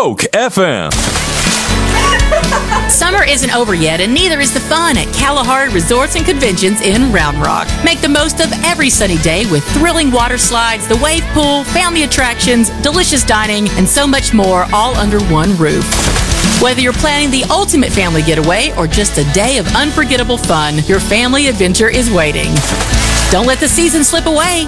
Folk FM. Summer isn't over yet, and neither is the fun at Kalahari Resorts and Conventions in Round Rock. Make the most of every sunny day with thrilling water slides, the wave pool, family attractions, delicious dining, and so much more, all under one roof. Whether you're planning the ultimate family getaway or just a day of unforgettable fun, your family adventure is waiting. Don't let the season slip away.